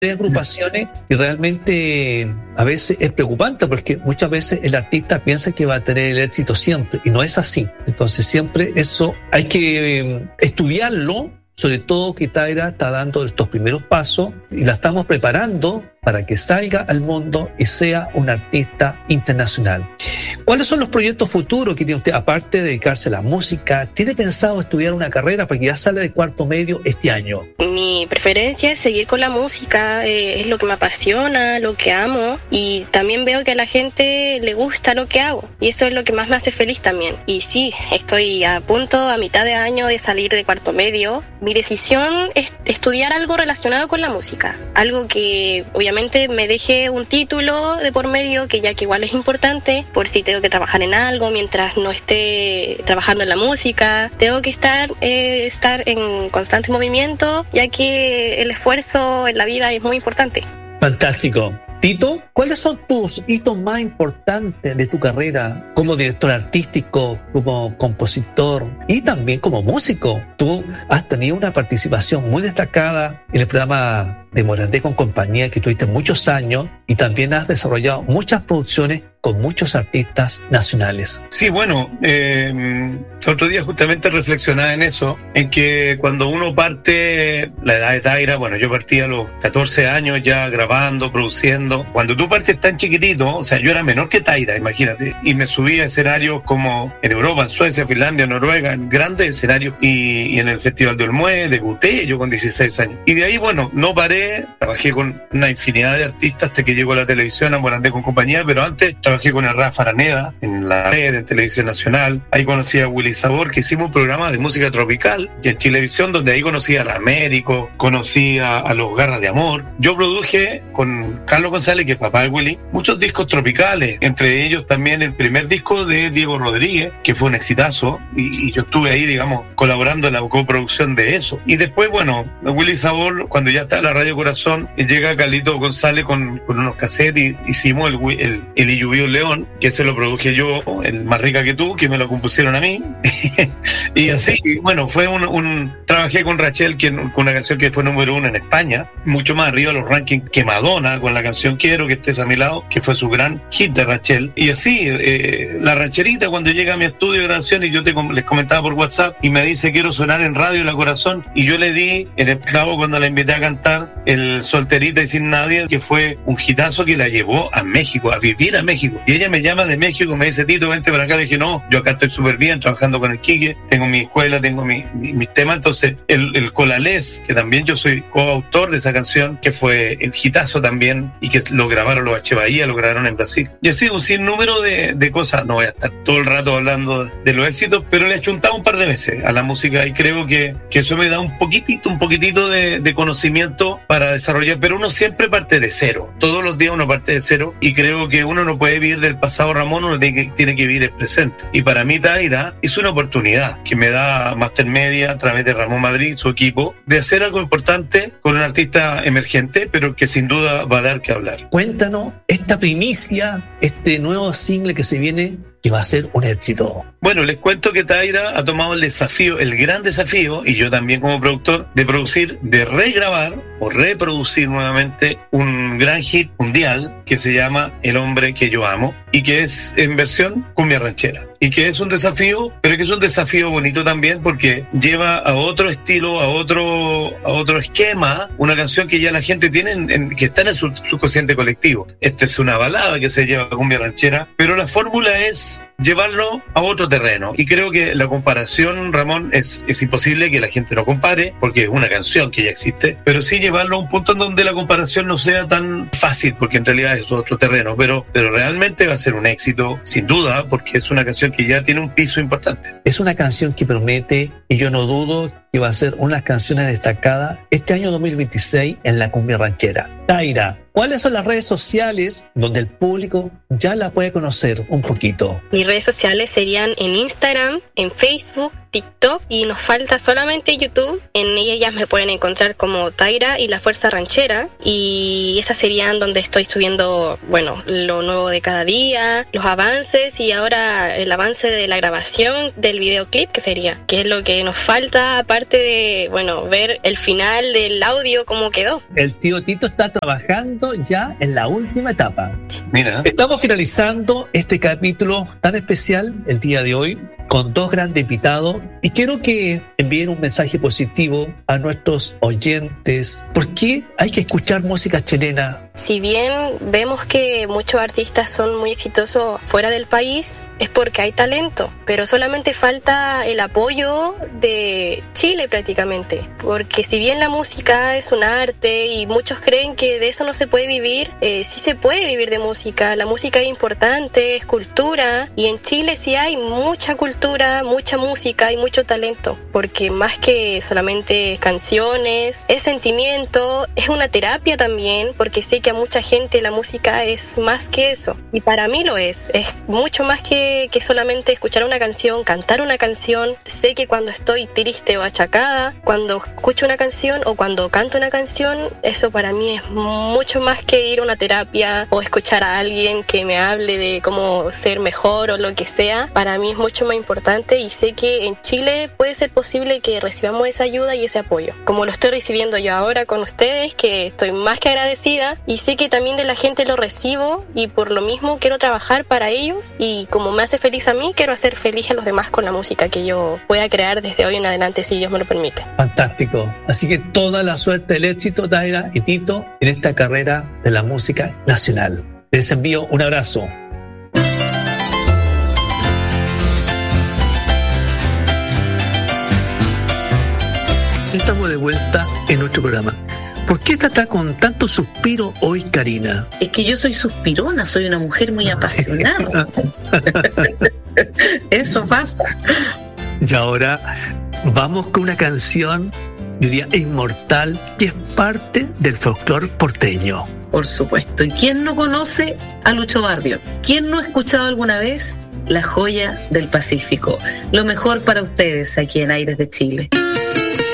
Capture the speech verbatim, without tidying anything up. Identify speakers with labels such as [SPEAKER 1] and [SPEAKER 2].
[SPEAKER 1] tres agrupaciones y realmente a veces es preocupante porque muchas veces el artista piensa que va a tener el éxito siempre y no es así. Entonces siempre eso hay que eh, estudiarlo, sobre todo que Taira está dando estos primeros pasos y la estamos preparando para que salga al mundo y sea un artista internacional. ¿Cuáles son los proyectos futuros que tiene usted, aparte de dedicarse a la música? ¿Tiene pensado estudiar una carrera porque ya sale de cuarto medio este año?
[SPEAKER 2] Mi preferencia es seguir con la música, eh, es lo que me apasiona, lo que amo, y también veo que a la gente le gusta lo que hago y eso es lo que más me hace feliz también. Y sí, estoy a punto, a mitad de año, de salir de cuarto medio. Mi decisión es estudiar algo relacionado con la música, algo que obviamente me deje un título de por medio, que ya que igual es importante por si tengo que trabajar en algo mientras no esté trabajando en la música. Tengo que estar, eh, estar en constante movimiento, ya que el esfuerzo en la vida es muy importante.
[SPEAKER 1] Fantástico. Tito, ¿cuáles son tus hitos más importantes de tu carrera como director artístico, como compositor y también como músico? Tú has tenido una participación muy destacada en el programa de Morandé con compañía, que tuviste muchos años, y también has desarrollado muchas producciones con muchos artistas nacionales.
[SPEAKER 3] Sí, bueno, eh, el otro día justamente reflexionaba en eso, en que cuando uno parte, la edad de Taira, bueno, yo partí a los catorce años ya grabando, produciendo. Cuando tú partes tan chiquitito, o sea, yo era menor que Taira, imagínate, y me subí a escenarios como en Europa, en Suecia, Finlandia, Noruega, en grandes escenarios, y, y en el Festival de Olmué, debuté yo con dieciséis años. Y de ahí, bueno, no paré, trabajé con una infinidad de artistas hasta que llegó a la televisión, a Morandé con compañía, pero antes trabajé con el Rafa Araneda en la red, en Televisión Nacional. Ahí conocí a Willy Sabor, que hicimos un programa de música tropical, y en Chilevisión, donde ahí conocí a la Américo, conocí a, a los Garras de Amor. Yo produje con Carlos González, que es papá de Willy, muchos discos tropicales, entre ellos también el primer disco de Diego Rodríguez, que fue un exitazo, y, y yo estuve ahí, digamos, colaborando en la coproducción de eso. Y después, bueno, Willy Sabor, cuando ya está en la Radio Corazón, llega Carlito González con, con unos cassettes y hicimos el, el, el Y Llovió un León, que se lo produje yo, el Más Rica que Tú, que me lo compusieron a mí. Y así, bueno, fue un, un trabajé con Rachel, que, con una canción que fue número uno en España, mucho más arriba de los rankings que Madonna, con la canción Quiero que estés a mi lado, que fue su gran hit de Rachel. Y así, eh, la rancherita, cuando llega a mi estudio de grabación, y yo te, les comentaba por WhatsApp, y me dice, quiero sonar en Radio La Corazón, y yo le di el esclavo cuando la invité a cantar el Solterita y Sin Nadie, que fue un hitazo que la llevó a México, a vivir a México. Y ella me llama de México, me dice, Tito, vente para acá. Le dije, no, yo acá estoy súper bien, trabajando con el Quique, tengo mi escuela, tengo mi, mi, mis temas. Entonces, el, el Colalés, que también yo soy coautor de esa canción, que fue el hitazo también, y que lo grabaron los H. Bahía, lo grabaron en Brasil. Y así, un sinnúmero de, de cosas. No voy a estar todo el rato hablando de los éxitos, pero le he chuntado un par de veces a la música, y creo que, que eso me da un poquitito, un poquitito de, de conocimiento para desarrollar, pero uno siempre parte de cero. Todos los días uno parte de cero, y creo que uno no puede vivir del pasado, Ramón, uno tiene que, tiene que vivir el presente. Y para mí Taira es una oportunidad que me da Master Media a través de Ramón Madrid, su equipo, de hacer algo importante con un artista emergente, pero que sin duda va a dar que hablar.
[SPEAKER 1] Cuéntanos esta primicia, este nuevo single que se viene, que va a ser un éxito.
[SPEAKER 3] Bueno, les cuento que Taira ha tomado el desafío, el gran desafío, y yo también como productor, de producir, de regrabar o reproducir nuevamente un gran hit mundial que se llama El Hombre que Yo Amo, y que es en versión cumbia ranchera. Y que es un desafío, pero que es un desafío bonito también, porque lleva a otro estilo, a otro, a otro esquema, una canción que ya la gente tiene, en, en, que está en el subconsciente colectivo. Esta es una balada que se lleva a cumbia ranchera, pero la fórmula es llevarlo a otro terreno. Y creo que la comparación, Ramón, es, es imposible que la gente no compare, porque es una canción que ya existe, pero sí llevarlo a un punto en donde la comparación no sea tan fácil, porque en realidad es otro terreno, pero, pero realmente va a ser un éxito, sin duda, porque es una canción que ya tiene un piso importante.
[SPEAKER 1] Es una canción que promete, y yo no dudo que va a ser una de las canciones destacadas este año dos mil veintiséis en la cumbia ranchera. Taira, ¿cuáles son las redes sociales donde el público ya la puede conocer un poquito?
[SPEAKER 2] Mis redes sociales serían en Instagram, en Facebook, TikTok, y nos falta solamente YouTube. En ellas me pueden encontrar como Taira y La Fuerza Ranchera, y esas serían donde estoy subiendo, bueno, lo nuevo de cada día, los avances, y ahora el avance de la grabación del videoclip, que sería, que es lo que nos falta, aparte aparte de, bueno, ver el final del audio, cómo quedó.
[SPEAKER 1] El tío Tito está trabajando ya en la última etapa.
[SPEAKER 3] Mira.
[SPEAKER 1] Estamos finalizando este capítulo tan especial el día de hoy con dos grandes invitados y quiero que envíen un mensaje positivo a nuestros oyentes. ¿Por qué hay que escuchar música chilena?
[SPEAKER 2] Si bien vemos que muchos artistas son muy exitosos fuera del país, es porque hay talento, pero solamente falta el apoyo de Chile prácticamente, porque si bien la música es un arte y muchos creen que de eso no se puede vivir, eh, sí se puede vivir de música. La música es importante, es cultura, y en Chile sí hay mucha cultura, mucha música y mucho talento, porque más que solamente canciones, es sentimiento, es una terapia también, porque sé que a mucha gente la música es más que eso, y para mí lo es, es mucho más que, que solamente escuchar una canción, cantar una canción. Sé que cuando estoy triste o achacada, cuando escucho una canción o cuando canto una canción, eso para mí es mucho más que ir a una terapia o escuchar a alguien que me hable de cómo ser mejor o lo que sea. Para mí es mucho más importante, y sé que en Chile puede ser posible que recibamos esa ayuda y ese apoyo, como lo estoy recibiendo yo ahora con ustedes, que estoy más que agradecida, y sé que también de la gente lo recibo, y por lo mismo quiero trabajar para ellos, y como me hace feliz a mí, quiero hacer feliz a los demás con la música que yo pueda crear desde hoy en adelante, si Dios me lo permite.
[SPEAKER 1] Fantástico. Así que toda la suerte, el éxito, Daira y Tito, en esta carrera de la música nacional. Les envío un abrazo. Estamos de vuelta en nuestro programa. ¿Por qué está con tanto suspiro hoy, Karina?
[SPEAKER 4] Es que yo soy suspirona, soy una mujer muy apasionada. Eso pasa.
[SPEAKER 1] Y ahora vamos con una canción, diría, inmortal, que es parte del folclore porteño.
[SPEAKER 4] Por supuesto. ¿Y quién no conoce a Lucho Barrio? ¿Quién no ha escuchado alguna vez La Joya del Pacífico? Lo mejor para ustedes aquí en Aires de Chile.